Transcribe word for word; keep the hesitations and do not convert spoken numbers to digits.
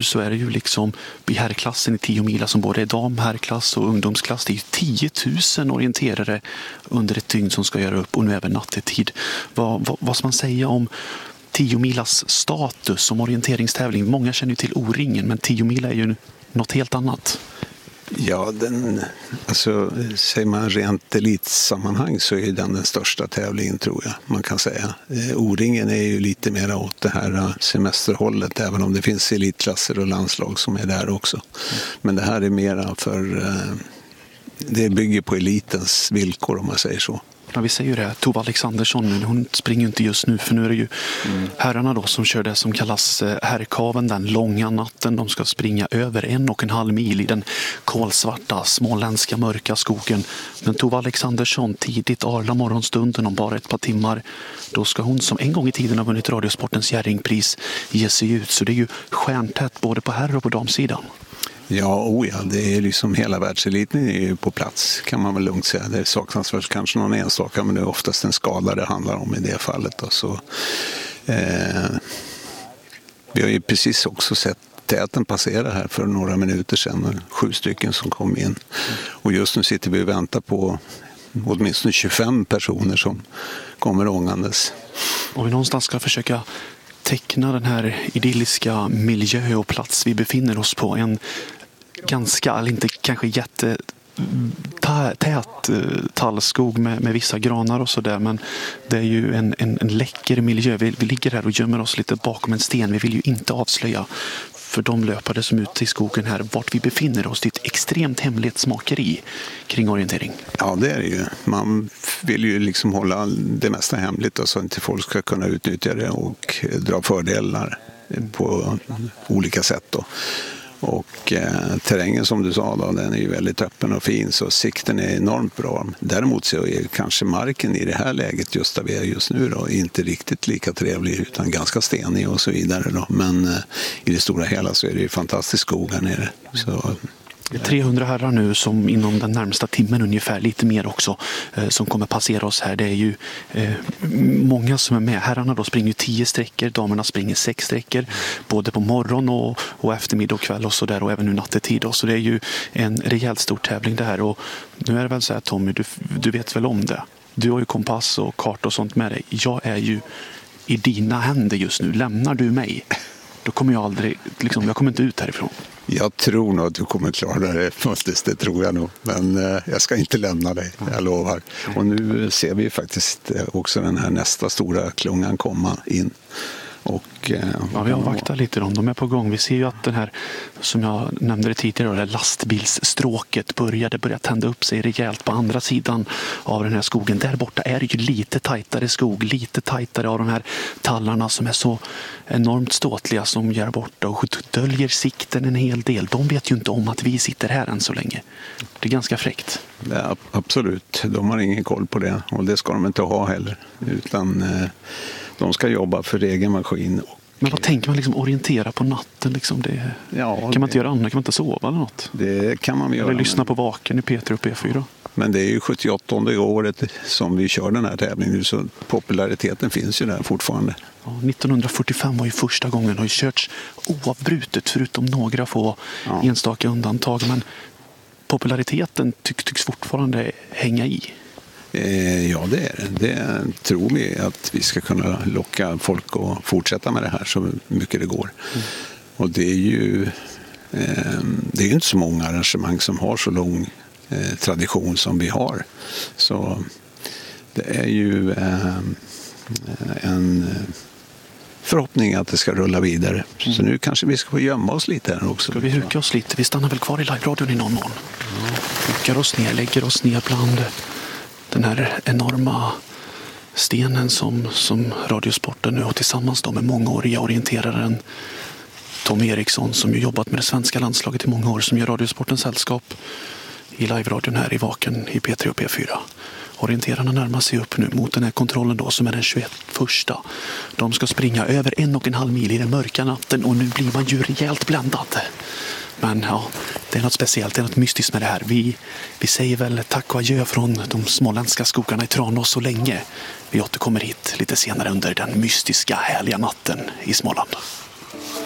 så är det ju liksom i herrklassen i tio mila som både är dam, herrklass och ungdomsklass. Det är ju tio tusen orienterare under ett dygn som ska göra upp och nu även nattetid. Vad, vad, vad ska man säga om tio milas status som orienteringstävling? Många känner ju till O-ringen, men tio mila är ju något helt annat. Ja, den, alltså, säger man rent elitsammanhang så är den den största tävlingen, tror jag man kan säga. O-ringen är ju lite mer åt det här semesterhållet, även om det finns elitklasser och landslag som är där också. Men det här är mera för, det bygger på elitens villkor, om man säger så. Ja, vi säger ju det. Tova Alexandersson, hon springer ju inte just nu, för nu är det ju mm. herrarna då som kör det som kallas herrkaven, den långa natten. De ska springa över en och en halv mil i den kolsvarta, småländska, mörka skogen. Men Tova Alexandersson, tidigt arla morgonstunden om bara ett par timmar, då ska hon som en gång i tiden har vunnit Radiosportens Jerringpris ge sig ut. Så det är ju stjärntätt både på herr- och på damsidan. Ja, oh ja, det är liksom hela världseliten är ju på plats, kan man väl lugnt säga. Det saknas väl kanske någon enstaka, men det är oftast en skada det handlar om i det fallet. Och så, eh, vi har ju precis också sett täten passera här för några minuter sedan, sju stycken som kom in. Och just nu sitter vi och väntar på åtminstone tjugofem personer som kommer ångandes. Om vi någonstans ska försöka teckna den här idylliska miljö och plats vi befinner oss på, en ganska, eller inte kanske jätte tät tallskog med, med vissa granar och sådär, men det är ju en, en, en läcker miljö. Vi, vi ligger här och gömmer oss lite bakom en sten. Vi vill ju inte avslöja för de löpare som är ute i skogen här vart vi befinner oss. Det är ett extremt hemlighetsmakeri kring orientering. Ja, det är det ju. Man vill ju liksom hålla det mesta hemligt så att inte folk ska kunna utnyttja det och dra fördelar på olika sätt då. Och eh, terrängen som du sa då, den är ju väldigt öppen och fin, så sikten är enormt bra. Däremot så är kanske marken i det här läget just där vi är just nu då inte riktigt lika trevlig, utan ganska stenig och så vidare då. Men eh, i det stora hela så är det ju fantastisk skog här nere. Så Det är trehundra herrar nu som inom den närmsta timmen ungefär, lite mer också, eh, som kommer passera oss här. Det är ju eh, många som är med. Herrarna då springer tio sträckor, damerna springer sex sträckor, både på morgon och, och eftermiddag och kväll och så där, och även nu nattetid. Då. Så det är ju en rejält stor tävling det här. Och nu är det väl så här, Tommy, du, du vet väl om det. Du har ju kompass och karta och sånt med dig. Jag är ju i dina händer just nu. Lämnar du mig, då kommer jag aldrig, liksom, jag kommer inte ut härifrån. Jag tror nog att du kommer klara det faktiskt, det tror jag nog. Men eh, jag ska inte lämna dig, jag lovar. Och nu ser vi faktiskt också den här nästa stora klungan komma in. Och, eh, ja, vi avvaktar lite om de är på gång. Vi ser ju att den här, som jag nämnde det tidigare, det här lastbilsstråket började börja tända upp sig rejält på andra sidan av den här skogen. Där borta är det ju lite tajtare skog, lite tajtare av de här tallarna som är så enormt ståtliga som gör borta och döljer sikten en hel del. De vet ju inte om att vi sitter här än så länge. Det är ganska fräckt. Ja, absolut, de har ingen koll på det, och det ska de inte ha heller, utan eh, de ska jobba för egen maskin. Men vad tänker man liksom orientera på natten? Liksom det, ja, kan det, man inte göra annat? Kan man inte sova eller något? Det kan man göra. Eller lyssna på Vaken i P tre och P fyra. Men det är ju sjuttioåttonde året som vi kör den här tävlingen, så populariteten finns ju där fortfarande. Ja, nittonhundrafyrtiofem var ju första gången, har ju körts oavbrutet förutom några få ja. enstaka undantag. Men populariteten tycks, tycks fortfarande hänga i. Ja, det är det. Det tror vi att vi ska kunna locka folk att fortsätta med det här så mycket det går. Mm. Och det är ju eh, det är ju inte så många arrangemang som har så lång eh, tradition som vi har. Så det är ju eh, en förhoppning att det ska rulla vidare. Mm. Så nu kanske vi ska få gömma oss lite här också. Ska vi huka oss lite? Vi stannar väl kvar i live-radion i någon mån. Ja. Hukar oss ner, lägger oss ner bland den här enorma stenen som, som Radiosporten nu har tillsammans då med mångåriga orienteraren Tom Eriksson, som ju jobbat med det svenska landslaget i många år, som gör Radiosportens sällskap i live-radion här i Vaken i P tre och P fyra. Orienterarna närmar sig upp nu mot den här kontrollen då, som är den tjugoett-första. De ska springa över en och en halv mil i den mörka natten, och nu blir man ju rejält bländad. Men ja, det är något speciellt, det är något mystiskt med det här. Vi, vi säger väl tack och adjö från de småländska skogarna i Tranås så länge. Vi återkommer hit lite senare under den mystiska härliga natten i Småland.